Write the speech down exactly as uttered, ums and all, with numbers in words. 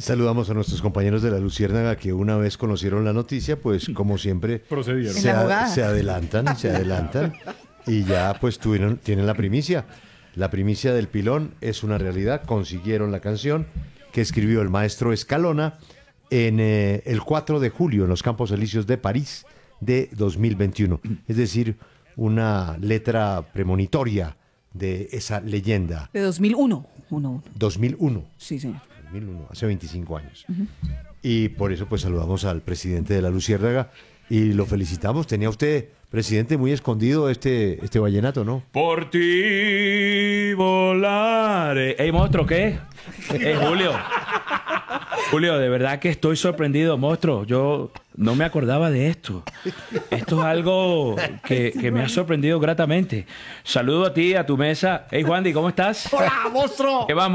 Saludamos a nuestros compañeros de La Luciérnaga que una vez conocieron la noticia, pues como siempre procedieron. Se, a, se adelantan, se adelantan y ya pues tuvieron, tienen la primicia. La primicia del pilón es una realidad. Consiguieron la canción que escribió el maestro Escalona en eh, el cuatro de julio en los Campos Elíseos de París de dos mil veintiuno. Es decir, una letra premonitoria de esa leyenda. De dos mil uno. Uno, uno. dos mil uno. Sí, señor. dos mil uno, hace veinticinco años. Uh-huh. Y por eso pues saludamos al presidente de La Luciérnaga y lo felicitamos. Tenía usted, presidente, muy escondido este, este vallenato, ¿no? Por ti volar. Ey, monstruo, ¿qué? Ey, Julio. Julio, de verdad que estoy sorprendido, monstruo. Yo no me acordaba de esto. Esto es algo que, que me ha sorprendido gratamente. Saludo a ti, a tu mesa. Hey, Juandi, ¿cómo estás? Hola, monstruo. ¿Qué vamos?